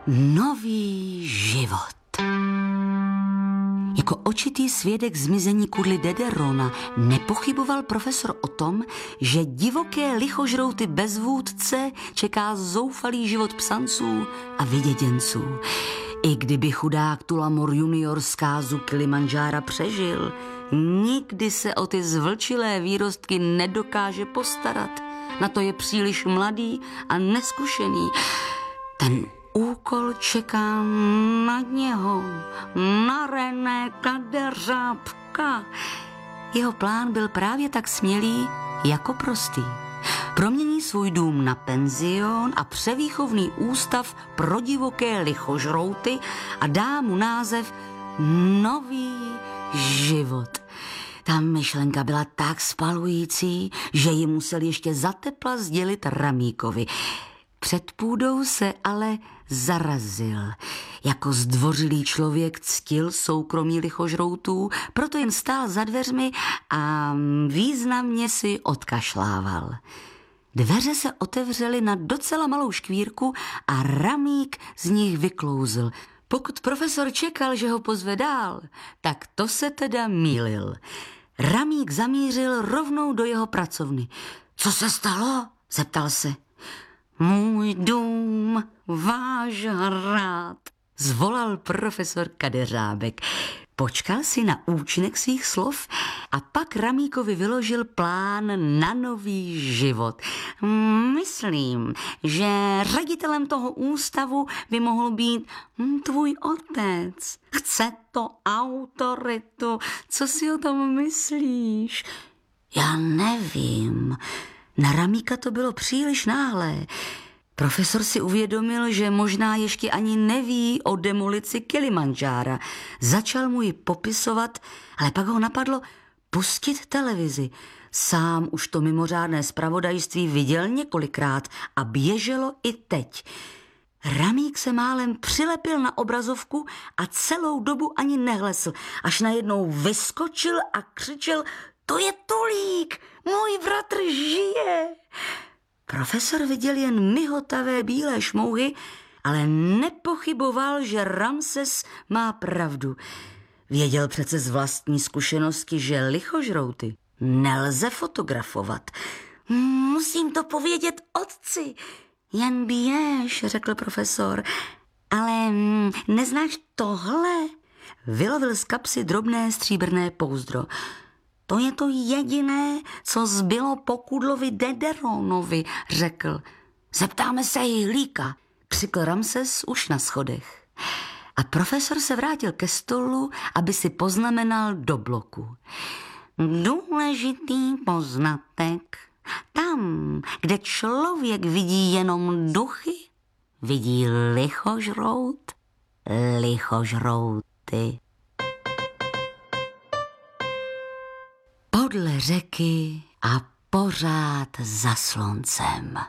Nový život. Jako očitý svědek zmizení kudly Dederona nepochyboval profesor o tom, že divoké lichožrouty bez vůdce čeká zoufalý život psanců a vyděděnců. I kdyby chudák Tullamore junior zkázu Kilimandžára přežil, nikdy se o ty zvlčilé výrostky nedokáže postarat. Na to je příliš mladý a neskušený. Ten úkol čeká na něho, na René Kadeřábka. Jeho plán byl právě tak smělý jako prostý. Promění svůj dům na penzion a převýchovný ústav pro divoké lichožrouty a dá mu název Nový život. Ta myšlenka byla tak spalující, že ji musel ještě zatepla sdělit Ramíkovi. Před půdou se ale zarazil. Jako zdvořilý člověk ctil soukromí lichožroutů, proto jen stál za dveřmi a významně si odkašlával. Dveře se otevřely na docela malou škvírku a Ramík z nich vyklouzl. Pokud profesor čekal, že ho pozve dál, tak to se teda mýlil. Ramík zamířil rovnou do jeho pracovny. Co se stalo? Zeptal se. Můj dům, váš hrad, zvolal profesor Kadeřábek. Počkal si na účinek svých slov a pak Ramíkovi vyložil plán na nový život. Myslím, že ředitelem toho ústavu by mohl být tvůj otec. Chce to autoritu. Co si o tom myslíš? Já nevím. Na Ramíka to bylo příliš náhlé. Profesor si uvědomil, že možná ještě ani neví o demolici Kilimandžára. Začal mu ji popisovat, ale pak ho napadlo pustit televizi. Sám už to mimořádné zpravodajství viděl několikrát a běželo i teď. Ramík se málem přilepil na obrazovku a celou dobu ani nehlesl, až najednou vyskočil a křičel: To je Tulík, můj bratr žije. Profesor viděl jen mihotavé bílé šmouhy, ale nepochyboval, že Ramses má pravdu. Věděl přece z vlastní zkušenosti, že lichožrouty nelze fotografovat. Musím to povědět otci. Jen běž, řekl profesor. Ale neznáš tohle? Vylovil z kapsy drobné stříbrné pouzdro. To je to jediné, co zbylo po kudlovi Dederonovi, řekl. Zeptáme se Jhlíka, křikl Ramses už na schodech. A profesor se vrátil ke stolu, aby si poznamenal do bloku. Důležitý poznatek. Tam, kde člověk vidí jenom duchy, vidí lichožrout, lichožrouty. Podle řeky a pořád za sluncem.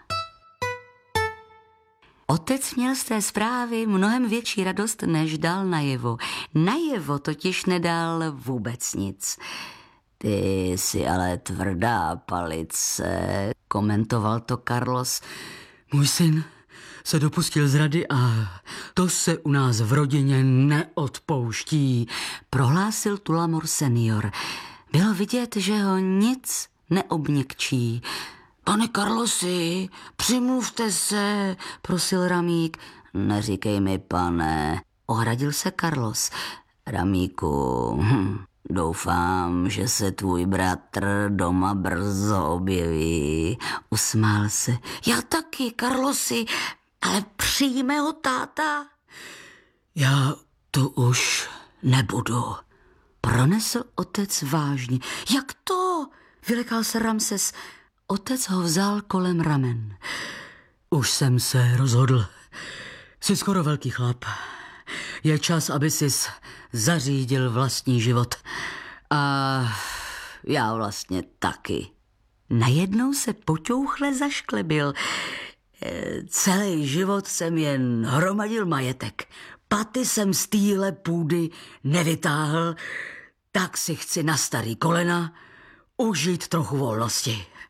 Otec měl z té zprávy mnohem větší radost, než dal najevo. Najevo totiž nedal vůbec nic. Ty jsi ale tvrdá palice, komentoval to Carlos. Můj syn se dopustil zrady a to se u nás v rodině neodpouští, prohlásil Tullamore senior. Bylo vidět, že ho nic neobněkčí. Pane Carlosi, přimluvte se, prosil Ramík. Neříkej mi, pane, ohradil se Carlos. Ramíku, doufám, že se tvůj bratr doma brzo objeví, usmál se. Já taky, Carlosi, ale přijme ho táta. Já to už nebudu, pronesl otec vážně. Jak to? Vylekal se Ramses. Otec ho vzal kolem ramen. Už jsem se rozhodl. Jsi skoro velký chlap. Je čas, aby sis zařídil vlastní život. A já vlastně taky. Najednou se poťouchle zašklebil. Celý život jsem jen hromadil majetek. Paty jsem z téhle půdy nevytáhl, tak si chci na starý kolena užít trochu volnosti.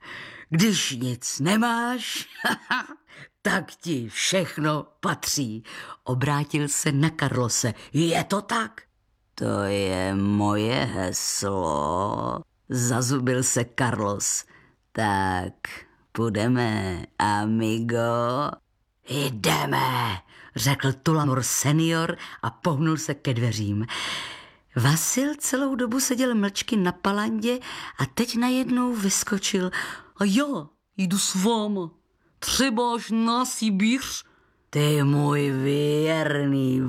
když nic nemáš, tak ti všechno patří. Obrátil se na Carlose. Je to tak? To je moje heslo, zazubil se Carlos. Tak, půjdeme, amigo. Jdeme, řekl Tullamore senior a pohnul se ke dveřím. Vasil celou dobu seděl mlčky na palandě a teď najednou vyskočil. A já jdu s váma, třeba až na Sibíř. Ty můj věrný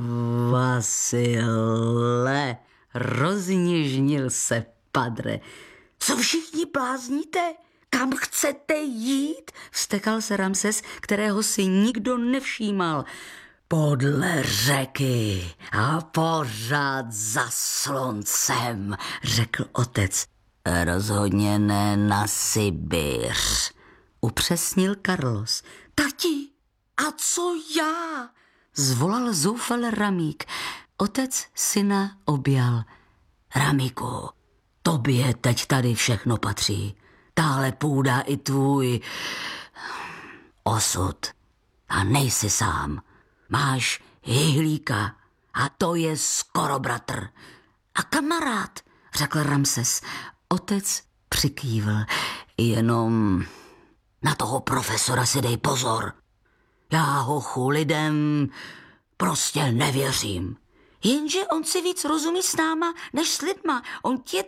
Vasile, rozněžnil se Padre. Co všichni blázníte? Kam chcete jít? Vztekal se Ramses, kterého si nikdo nevšímal. Podle řeky a pořád za sluncem, řekl otec. Rozhodně ne na Sibiř, upřesnil Carlos. Tati, a co já? Zvolal zoufale Ramík. Otec syna objal. Ramíku, tobě teď tady všechno patří. Tahle půda i tvůj osud. A nejsi sám. Máš Hyhlíka a to je skoro bratr. A kamarád, řekl Ramses. Otec přikývl. Jenom na toho profesora si dej pozor. Já hochu lidem prostě nevěřím. Jenže on si víc rozumí s náma, než s lidma. On ti je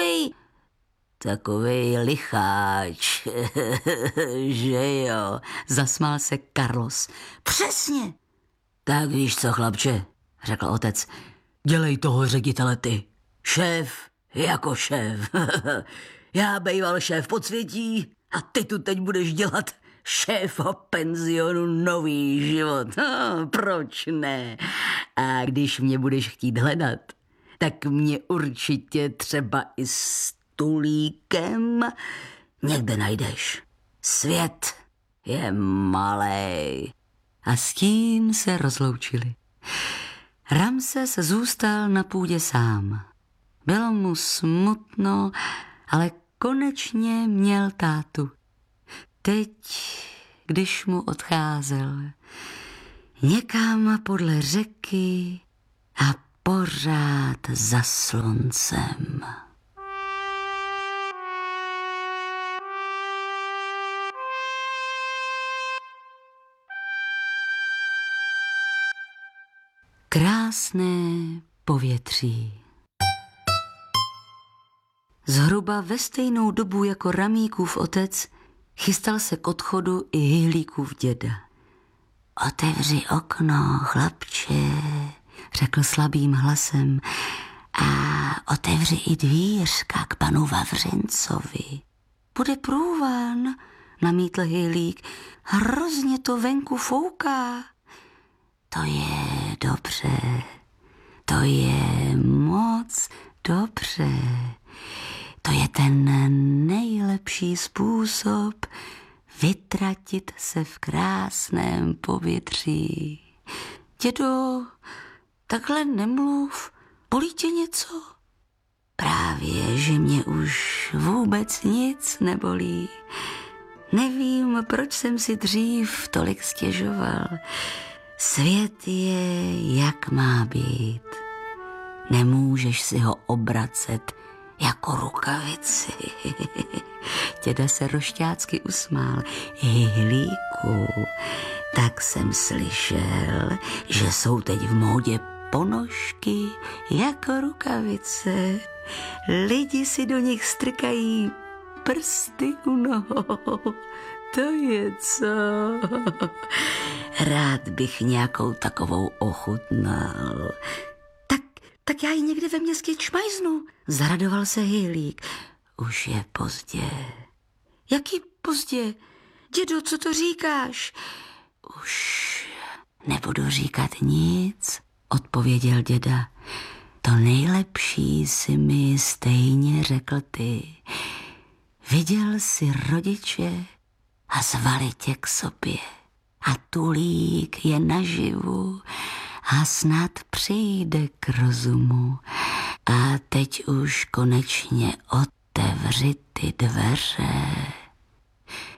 takovej licháč, že jo, zasmál se Carlos. Přesně. Tak víš co, chlapče, řekl otec, dělej toho ředitele ty. Šéf jako šéf. Já bejval šéf podsvětí a ty tu teď budeš dělat šéfa penzionu Nový život. Proč ne? A když mě budeš chtít hledat, tak mě určitě třeba i s Tulíkem někde najdeš. Svět je malej. A s tím se rozloučili. Ramses zůstal na půdě sám. Bylo mu smutno, ale konečně měl tátu. Teď, když mu odcházel, někam podle řeky a pořád za sluncem. Krásné povětří. Zhruba ve stejnou dobu jako Ramíkův otec chystal se k odchodu i Hyhlíkův děda. Otevři okno, chlapče, řekl slabým hlasem, a otevři i dvířka k panu Vavřincovi. Bude průvan, namítl Hyhlík, hrozně to venku fouká. To je dobře, to je moc dobře. To je ten nejlepší způsob vytratit se v krásném povětří. Dědo, takhle nemluv, bolí tě něco? Právě, že mě už vůbec nic nebolí. Nevím, proč jsem si dřív tolik stěžoval. Svět je, jak má být. Nemůžeš si ho obracet jako rukavici. Děda se rošťácky usmál. Hyhlíku, tak jsem slyšel, že jsou teď v módě ponožky jako rukavice. Lidi si do nich strkají prsty u nohou. To je co? Rád bych nějakou takovou ochutnal. Tak já ji někde ve městě čmajznu, zaradoval se Hyhlík. Už je pozdě. Jaký pozdě? Dědo, co to říkáš? Už nebudu říkat nic, odpověděl děda. To nejlepší si mi stejně řekl ty. Viděl si rodiče a zvali tě k sobě. A Tulík je naživu a snad přijde k rozumu. A teď už konečně otevři ty dveře.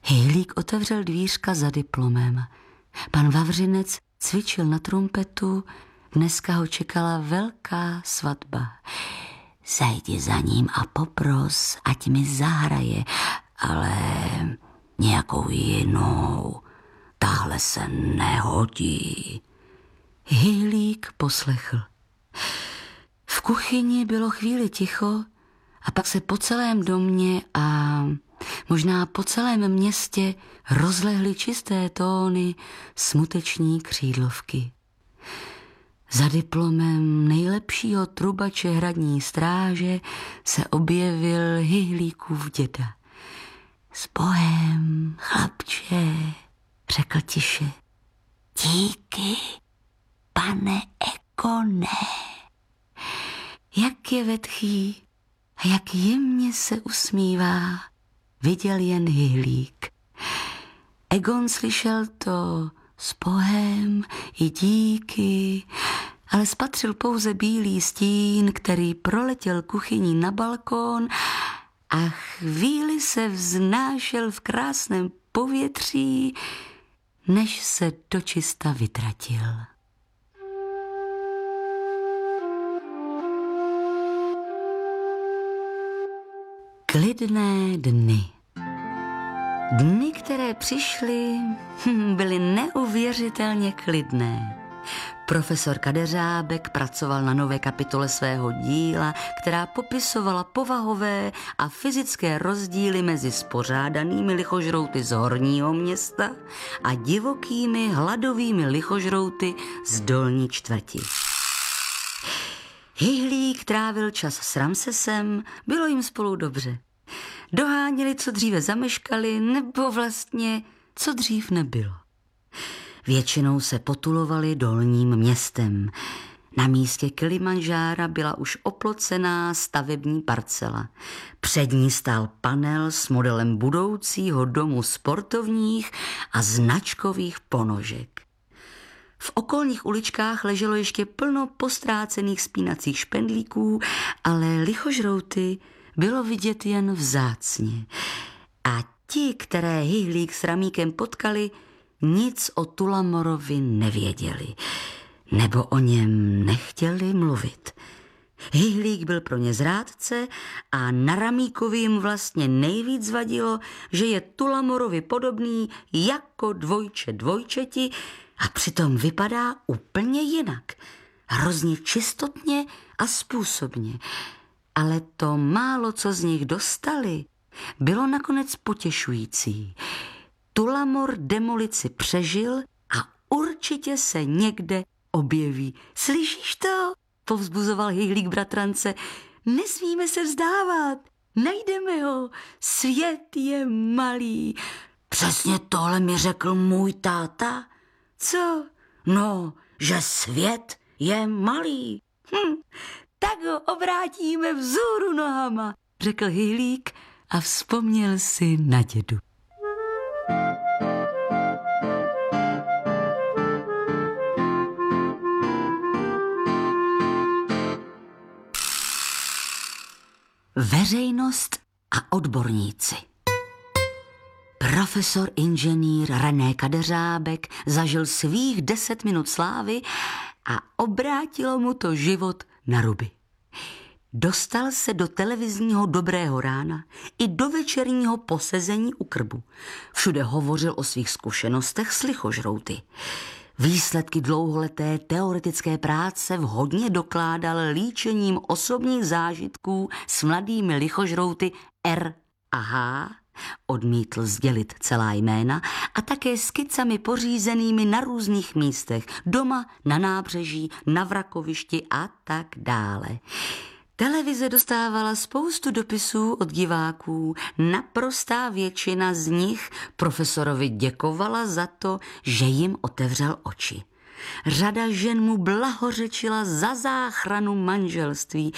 Hejlík otevřel dvířka za diplomem. Pan Vavřinec cvičil na trumpetu, dneska ho čekala velká svatba. Zajdi za ním a popros, ať mi zahraje, ale nějakou jinou. Tahle se nehodí. Hejlík poslechl. V kuchyni bylo chvíli ticho a pak se po celém domě a možná po celém městě rozlehly čisté tóny smuteční křídlovky. Za diplomem nejlepšího trubače hradní stráže se objevil Hejlíkův děda. S Bohem, chlapče, řekl tiše. Díky, pane Egone. Jak je vetchý a jak jemně se usmívá, viděl jen Hejlík. Egon slyšel to s Bohem i díky, ale spatřil pouze bílý stín, který proletěl kuchyní na balkón a chvíli se vznášel v krásném povětří, než se dočista vytratil. Klidné dny. Dny, které přišly, byly neuvěřitelně klidné. Profesor Kadeřábek pracoval na nové kapitole svého díla, která popisovala povahové a fyzické rozdíly mezi spořádanými lichožrouty z horního města a divokými hladovými lichožrouty z dolní čtvrti. Hejlík trávil čas s Ramsesem, bylo jim spolu dobře. Doháněli, co dříve zameškali, nebo vlastně, co dřív nebylo. Většinou se potulovali dolním městem. Na místě Kilimanjára byla už oplocená stavební parcela. Před ní stál panel s modelem budoucího domu sportovních a značkových ponožek. V okolních uličkách leželo ještě plno postrácených spínacích špendlíků, ale lichožrouty bylo vidět jen vzácně. A ti, které Hejlík s Ramíkem potkali, nic o Tulamorovi nevěděli, nebo o něm nechtěli mluvit. Hejlík byl pro ně zrádce a na Ramíkovi jim vlastně nejvíc vadilo, že je Tulamorovi podobný jako dvojče dvojčeti a přitom vypadá úplně jinak, hrozně čistotně a způsobně. Ale to málo, co z nich dostali, bylo nakonec potěšující. Tulamor demolici přežil a určitě se někde objeví. Slyšíš to? Povzbuzoval Hejlík bratrance. Nesmíme se vzdávat, najdeme ho, svět je malý. Přesně tohle mi řekl můj táta. Co? No, že svět je malý. Tak ho obrátíme vzhůru nohama, řekl Hejlík a vzpomněl si na dědu. Veřejnost a odborníci. Profesor inženýr René Kadeřábek zažil svých 10 minut slávy a obrátilo mu to život na ruby. Dostal se do televizního Dobrého rána i do večerního posezení u krbu. Všude hovořil o svých zkušenostech s lichožrouty. Výsledky dlouholeté teoretické práce vhodně dokládal líčením osobních zážitků s mladými lichožrouty R a H, odmítl sdělit celá jména, a také skicami pořízenými na různých místech, doma, na nábřeží, na vrakovišti a tak dále. Televize dostávala spoustu dopisů od diváků. Naprostá většina z nich profesorovi děkovala za to, že jim otevřel oči. Řada žen mu blahořečila za záchranu manželství.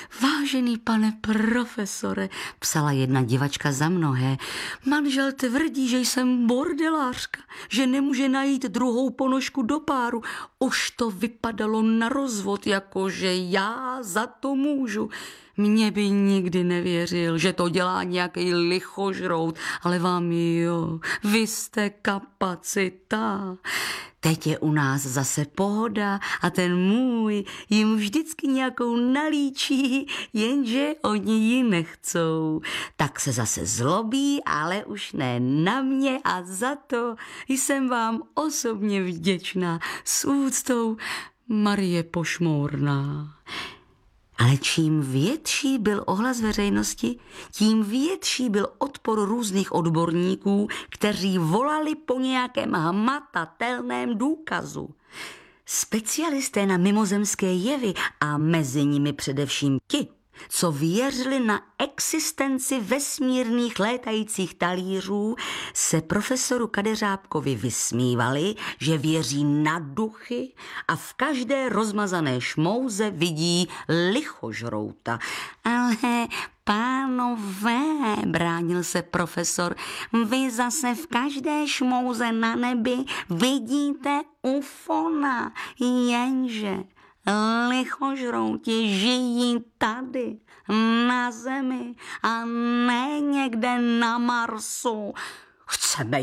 Vážený pane profesore, psala jedna divačka za mnohé, manžel tvrdí, že jsem bordelářka, že nemůže najít druhou ponožku do páru. Už to vypadalo na rozvod, jakože já za to můžu. Mně by nikdy nevěřil, že to dělá nějaký lichožrout, ale vám jo, vy jste kapacita. Teď je u nás zase pohoda a ten můj jim vždycky nějakou nalíčí, jenže oni ji nechcou. Tak se zase zlobí, ale už ne na mě a za to jsem vám osobně vděčná. S úctou, Marie Pošmourná. Ale čím větší byl ohlas veřejnosti, tím větší byl odpor různých odborníků, kteří volali po nějakém hmatatelném důkazu. Specialisté na mimozemské jevy a mezi nimi především ti, co věřili na existenci vesmírných létajících talířů, se profesoru Kadeřábkovi vysmívali, že věří na duchy a v každé rozmazané šmouze vidí lichožrouta. Ale pánové, bránil se profesor, vy zase v každé šmouze na nebi vidíte ufona, jenže lichožrouti žijí tady, na Zemi a ne někde na Marsu. Chceme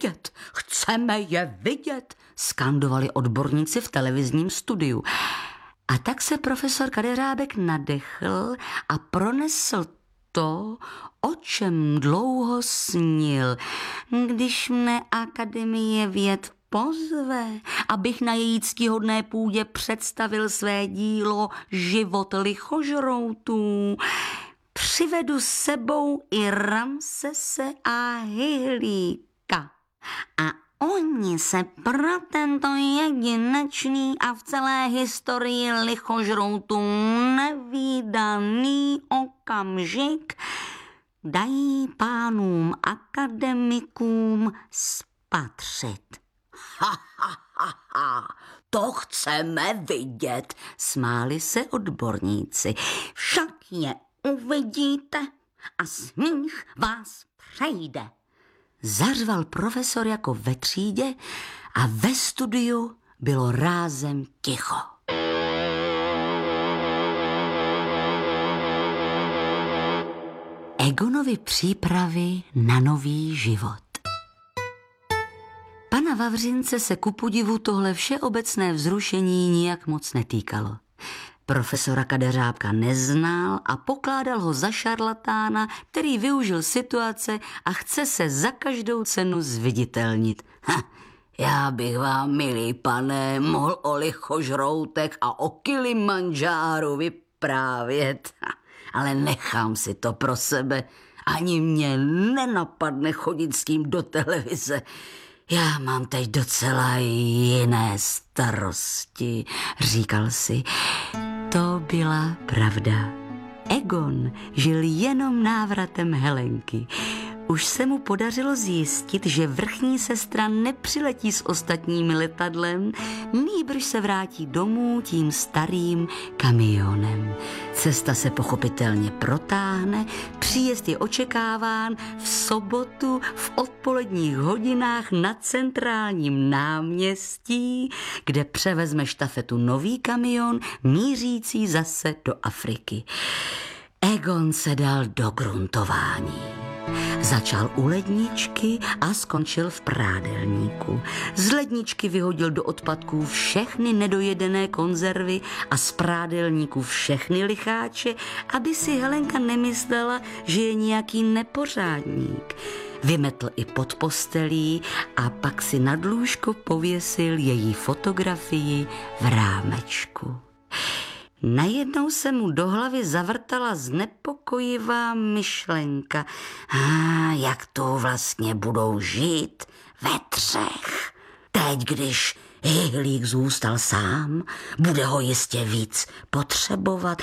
je vidět, skandovali odborníci v televizním studiu. A tak se profesor Kadeřábek nadechl a pronesl to, o čem dlouho snil. Když mne Akademie věd pozve, abych na její ctihodné půdě představil své dílo Život lichožroutů, přivedu s sebou i Ramsese a Hyhlíka. A oni se pro tento jedinečný a v celé historii lichožroutů nevídaný okamžik dají pánům akademikům spatřit. To chceme vidět, smáli se odborníci. Však je uvidíte a smích vás přejde. Zařval profesor jako ve třídě a ve studiu bylo rázem ticho. Egonovy přípravy na nový život. Pana Vavřince se ku podivu tohle všeobecné vzrušení nijak moc netýkalo. Profesora Kadeřábka neznal a pokládal ho za šarlatána, který využil situace a chce se za každou cenu zviditelnit. Já bych vám, milý pane, mohl o lichožroutech a o Kilimandžáru vyprávět, ale nechám si to pro sebe. Ani mě nenapadne chodit s tím do televize. Já mám teď docela jiné starosti, říkal si. To byla pravda. Egon žil jenom návratem Helenky. Už se mu podařilo zjistit, že vrchní sestra nepřiletí s ostatními letadlem, nýbrž se vrátí domů tím starým kamionem. Cesta se pochopitelně protáhne, příjezd je očekáván v sobotu v odpoledních hodinách na centrálním náměstí, kde převezme štafetu nový kamion mířící zase do Afriky. Egon se dal do gruntování. Začal u ledničky a skončil v prádelníku. Z ledničky vyhodil do odpadků všechny nedojedené konzervy a z prádelníku všechny licháče, aby si Helenka nemyslela, že je nějaký nepořádník. Vymetl i pod postelí a pak si nad lůžko pověsil její fotografii v rámečku. Najednou se mu do hlavy zavrtala znepokojivá myšlenka. Jak to vlastně budou žít ve třech? Teď, když Hyhlík zůstal sám, bude ho jistě víc potřebovat.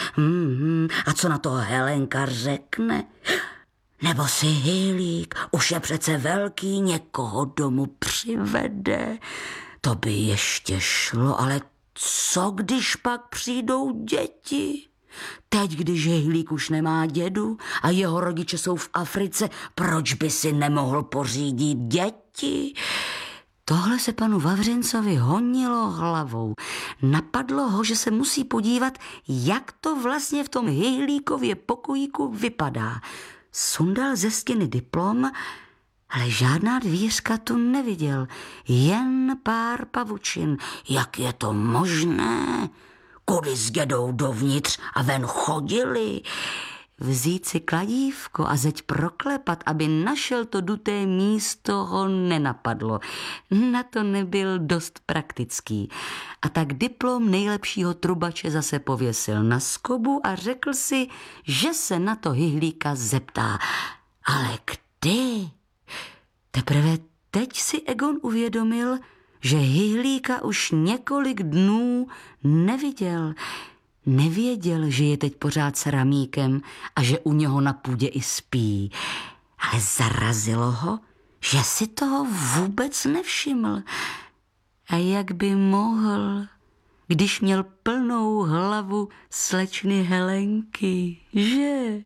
A co na to Helenka řekne? Nebo si Hyhlík, už je přece velký, někoho domů přivede. To by ještě šlo, ale co když pak přijdou děti? Teď, když Hyhlík už nemá dědu a jeho rodiče jsou v Africe, proč by si nemohl pořídit děti? Tohle se panu Vavřincovi honilo hlavou. Napadlo ho, že se musí podívat, jak to vlastně v tom Hyhlíkově pokojíku vypadá. Sundal ze stěny diplom, ale žádná dvířka tu neviděl, jen pár pavučin. Jak je to možné? Kudy s dědou dovnitř a ven chodili? Vzít si kladívko a zeď proklepat, aby našel to duté místo, ho nenapadlo. Na to nebyl dost praktický. A tak diplom nejlepšího trubače zase pověsil na skobu a řekl si, že se na to Hyhlíka zeptá. Ale kdy? Teprve teď si Egon uvědomil, že Hyhlíka už několik dnů neviděl. Nevěděl, že je teď pořád s Ramíkem a že u něho na půdě i spí. Ale zarazilo ho, že si toho vůbec nevšiml. A jak by mohl, když měl plnou hlavu slečny Helenky, že?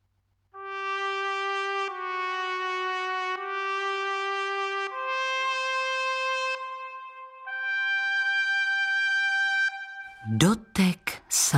Dotek